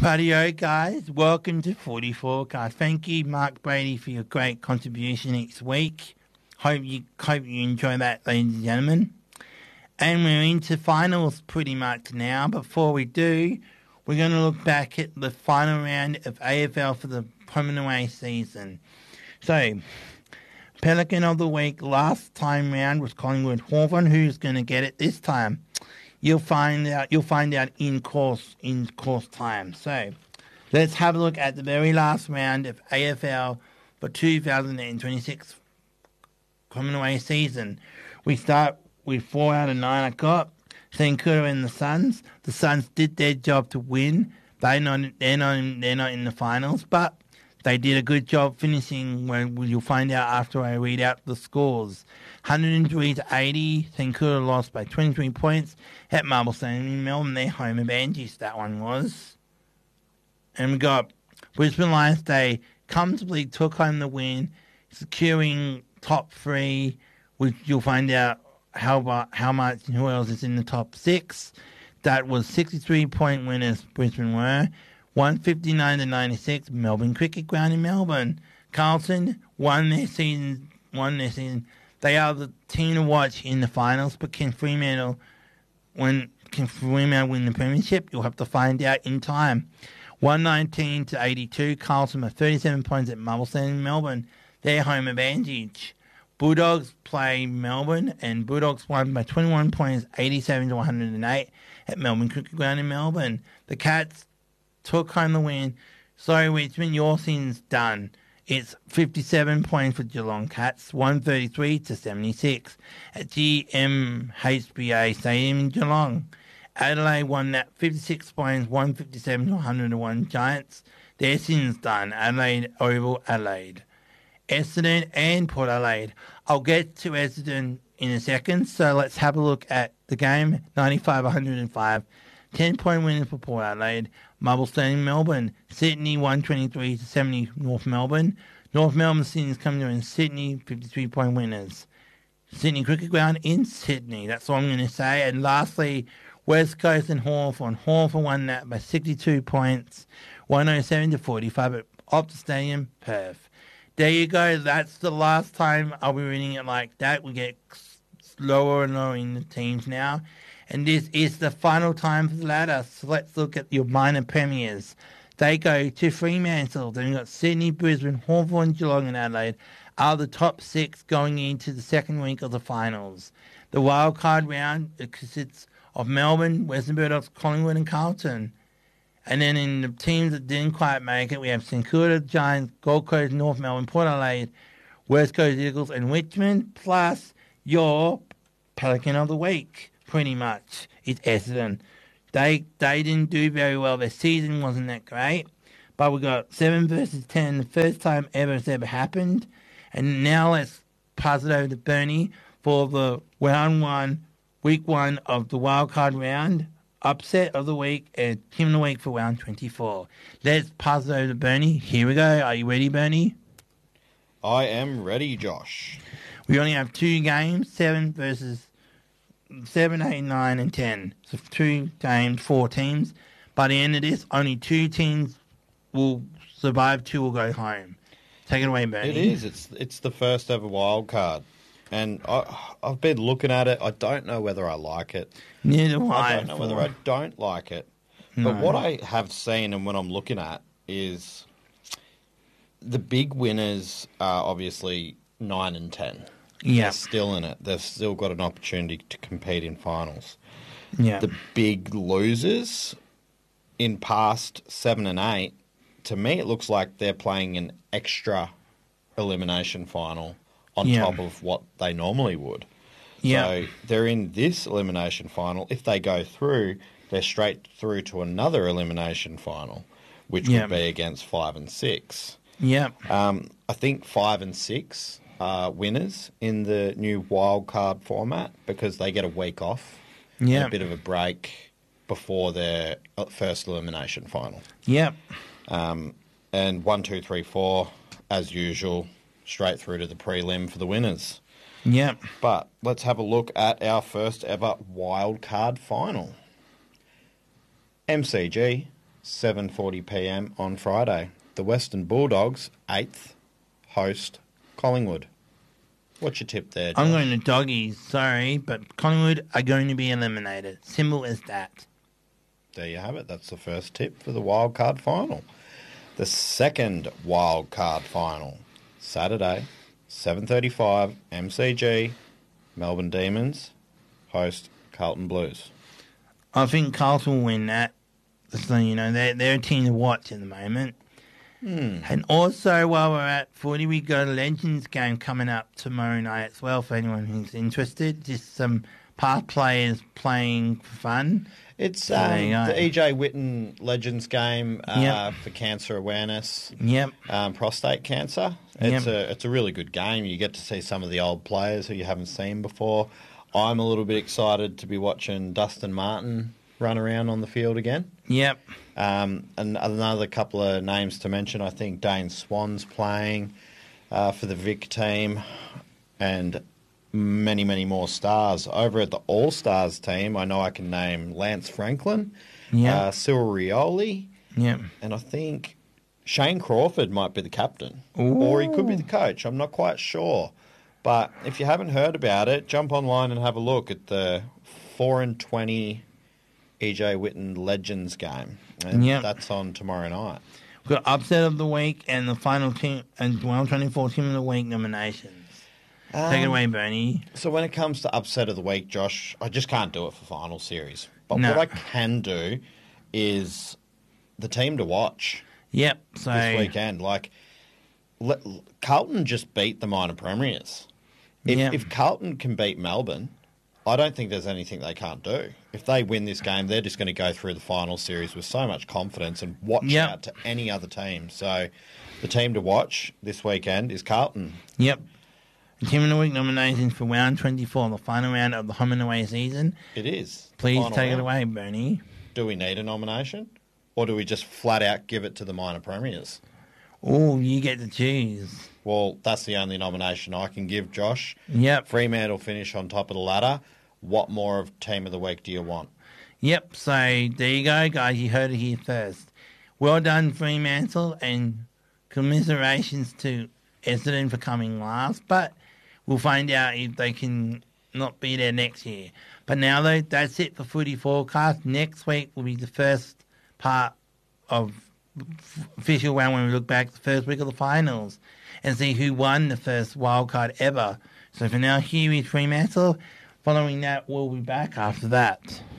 Radio guys, welcome to 44 Cast. Thank you, Mark Brady, for your great contribution each week. Hope you enjoy that, ladies and gentlemen. And we're into finals pretty much now. Before we do, we're going to look back at the final round of AFL for the home away season. So, Pelican of the Week last time round was Collingwood Hawthorn. Who's going to get it this time? You'll find out in course time. So, let's have a look at the very last round of AFL for 2026 coming away season. We start with 4 out of 9 I got. St Kilda and the Suns. The Suns did their job to win. They're not in the finals, but they did a good job finishing. When you'll find out after I read out the scores. 103 to 80. St Kilda lost by 23 points at Marble Stadium in Melbourne. Their home advantage, that one was. And we got Brisbane Lions. They comfortably took home the win, securing top 3, which you'll find out who else is in the top 6. That was 63-point winners. Brisbane were 159 to 96. Melbourne Cricket Ground in Melbourne. Carlton won their season. They are the team to watch in the finals, but can Fremantle win the premiership? You'll have to find out in time. 119 to 82. Carlton with 37 points at Marble Stadium in Melbourne. Their home advantage. Bulldogs play Melbourne, and Bulldogs won by 21 points, 87 to 108 at Melbourne Cricket Ground in Melbourne. The Cats took home the win. Sorry, Richmond, your season's done. It's 57 points for Geelong Cats, 133 to 76 at GMHBA Stadium in Geelong. Adelaide won that 56 points, 157 to 101 Giants. Their season's done. Adelaide Oval, Adelaide. Essendon and Port Adelaide. I'll get to Essendon in a second, so let's have a look at the game. 95-105. 10-point winners for Port Adelaide. Marble Stadium, Melbourne. Sydney, 123 to 70, North Melbourne. North Melbourne Sydney's coming to in Sydney, 53-point winners. Sydney Cricket Ground in Sydney. That's all I'm going to say. And lastly, West Coast and Hawthorn. Hawthorn won that by 62 points, 107 to 45 at Optus Stadium, Perth. There you go. That's the last time I'll be reading it like that. We get lower and lower in the teams now. And this is the final time for the ladder. So let's look at your minor premiers. They go to Fremantle. Then you've got Sydney, Brisbane, Hawthorn, Geelong and Adelaide are the top 6 going into the second week of the finals. The wildcard round consists of Melbourne, Western Bulldogs, Collingwood and Carlton. And then in the teams that didn't quite make it, we have St Kilda, Giants, Gold Coast, North Melbourne, Port Adelaide, West Coast Eagles and Richmond, plus your Pelican of the Week. Pretty much, it's Essendon. They didn't do very well. Their season wasn't that great. But we got 7 versus 10, the first time it's ever happened. And now let's pass it over to Bernie for the week 1 of the wildcard round, upset of the week, and team of the week for round 24. Let's pass it over to Bernie. Here we go. Are you ready, Bernie? I am ready, Josh. We only have 2 games, 7 versus 7, 8, 9, and 10. So 2 games, 4 teams. By the end of this, only 2 teams will survive, 2 will go home. Take it away, Bernie. It is. It's the first ever wild card. And I've been looking at it. I don't know whether I like it. Neither do I. I don't know whether I don't like it. No. But what I have seen and what I'm looking at is the big winners are obviously 9 and 10. Yeah. They're still in it. They've still got an opportunity to compete in finals. Yeah. The big losers in past 7 and 8, to me it looks like they're playing an extra elimination final on top of what they normally would. Yeah. So they're in this elimination final. If they go through, they're straight through to another elimination final, which would be against 5 and 6. Yeah. I think 5 and 6 are winners in the new wild card format because they get a week off and a bit of a break before their first elimination final. Yep. And 1, 2, 3, 4, as usual, straight through to the prelim for the winners. Yep. But let's have a look at our first ever wild card final. MCG, 7:40 p.m. on Friday. The Western Bulldogs, 8th, host Collingwood. What's your tip there, Josh? I'm going to Doggies, sorry, but Collingwood are going to be eliminated. Simple as that. There you have it. That's the first tip for the wildcard final. The second wildcard final, Saturday, 7:35, MCG, Melbourne Demons, host Carlton Blues. I think Carlton will win that. So, you know, they're a team to watch at the moment. And also, while we're at footy, we got a Legends game coming up tomorrow night as well, for anyone who's interested. Just some past players playing for fun. It's the EJ Whitten Legends game for cancer awareness. Yep. Prostate cancer. It's a really good game. You get to see some of the old players who you haven't seen before. I'm a little bit excited to be watching Dustin Martin run around on the field again. Yep. And another couple of names to mention. I think Dane Swan's playing for the Vic team, and many, many more stars. Over at the All-Stars team, I know I can name Lance Franklin, Cyril Rioli, and I think Shane Crawford might be the captain. Ooh. Or he could be the coach. I'm not quite sure. But if you haven't heard about it, jump online and have a look at the 4-20 EJ Whitten Legends game. And that's on tomorrow night. We've got Upset of the Week and the final team and 2024 Team of the Week nominations. Take it away, Bernie. So when it comes to Upset of the Week, Josh, I just can't do it for final series. But what I can do is the team to watch. Yep. So this weekend. Like, Carlton just beat the minor premiers. If Carlton can beat Melbourne, I don't think there's anything they can't do. If they win this game, they're just going to go through the final series with so much confidence and watch out to any other team. So the team to watch this weekend is Carlton. Yep. The Team of the Week nominations for round 24, the final round of the home and away season. It is. Please take it away, Bernie. Do we need a nomination? Or do we just flat out give it to the minor premiers? Oh, you get to choose. Well, that's the only nomination I can give, Josh. Yep. Fremantle finish on top of the ladder. What more of Team of the Week do you want? Yep, so there you go, guys. You heard it here first. Well done, Fremantle, and commiserations to Essendon for coming last. But we'll find out if they can not be there next year. But now, though, that's it for Footy Forecast. Next week will be the first part of official round when we look back the first week of the finals and see who won the first wildcard ever. So for now, here is Fremantle. Following that, we'll be back after that.